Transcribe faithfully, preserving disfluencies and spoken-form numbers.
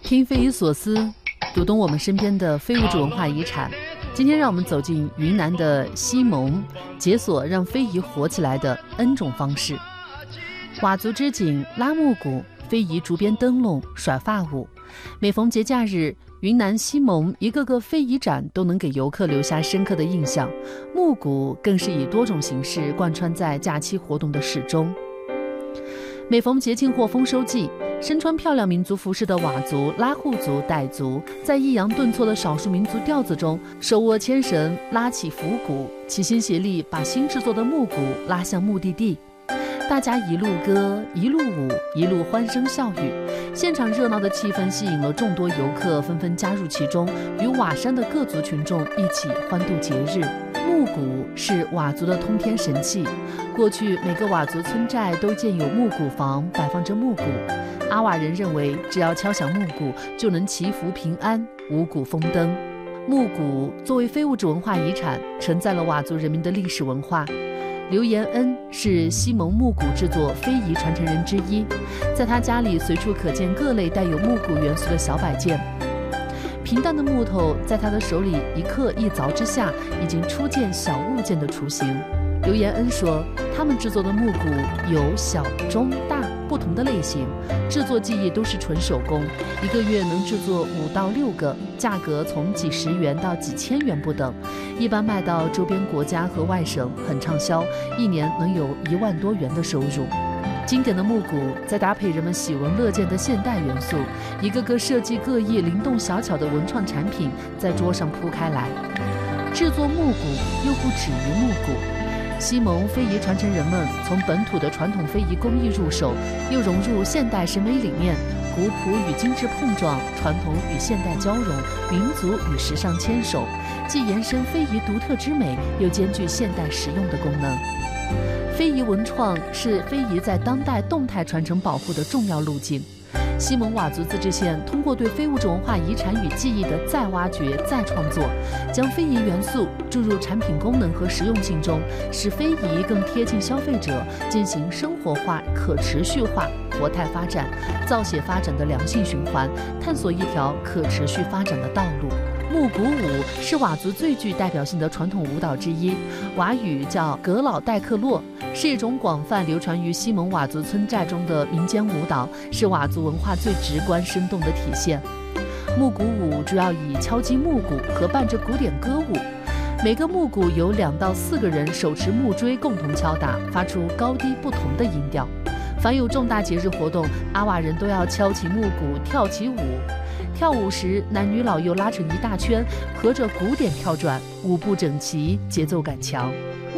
听匪夷所思，读懂我们身边的非物质文化遗产。今天让我们走进云南的西蒙，解锁让非遗活起来的 N 种方式。佤族织锦、拉木鼓、非遗竹编灯笼、甩发舞，每逢节假日，云南西蒙一个个非遗展都能给游客留下深刻的印象。木鼓更是以多种形式贯穿在假期活动的始终。每逢节庆或丰收季，身穿漂亮民族服饰的佤族、拉祜族、傣族，在抑扬顿挫的少数民族调子中，手握牵绳，拉起浮鼓，齐心协力把新制作的木鼓拉向目的地。大家一路歌，一路舞，一路欢声笑语，现场热闹的气氛吸引了众多游客纷纷加入其中，与佤山的各族群众一起欢度节日。木鼓是佤族的通天神器，过去每个佤族村寨都建有木鼓房，摆放着木鼓。阿佤人认为，只要敲响木鼓，就能祈福平安，五谷丰登。木鼓作为非物质文化遗产，承载了佤族人民的历史文化。刘延恩是西蒙木鼓制作非遗传承人之一，在他家里随处可见各类带有木鼓元素的小摆件。平淡的木头在他的手里一刻一凿之下，已经初见小物件的雏形。刘延恩说，他们制作的木鼓有小、中、大不同的类型，制作技艺都是纯手工，一个月能制作五到六个，价格从几十元到几千元不等，一般卖到周边国家和外省，很畅销，一年能有一万多元的收入。经典的木鼓再搭配人们喜闻乐见的现代元素，一个个设计各异、灵动小巧的文创产品在桌上铺开来。制作木鼓又不止于木鼓，西蒙非遗传承人们从本土的传统非遗工艺入手，又融入现代审美理念，古朴与精致碰撞，传统与现代交融，民族与时尚牵手，既延伸非遗独特之美，又兼具现代实用的功能。非遗文创是非遗在当代动态传承保护的重要路径。西蒙佤族自治县通过对非物质文化遗产与记忆的再挖掘、再创作，将非遗元素注入产品功能和实用性中，使非遗更贴近消费者，进行生活化、可持续化、活态发展、造血发展的良性循环，探索一条可持续发展的道路。木鼓舞是佤族最具代表性的传统舞蹈之一，佤语叫格老代克洛，是一种广泛流传于西蒙佤族村寨中的民间舞蹈，是佤族文化最直观生动的体现。木鼓舞主要以敲击木鼓和伴着古典歌舞，每个木鼓由两到四个人手持木锥共同敲打，发出高低不同的音调。凡有重大节日活动，阿佤人都要敲起木鼓，跳起舞。跳舞时，男女老幼拉成一大圈，合着鼓点跳转，舞步整齐，节奏感强。